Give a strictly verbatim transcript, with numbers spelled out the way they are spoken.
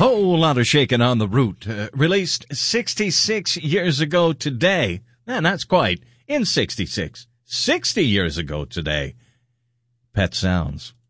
Whole lot of shaking on the root. Uh, released sixty-six years ago today. And that's quite. In sixty-six. sixty years ago today. Pet Sounds.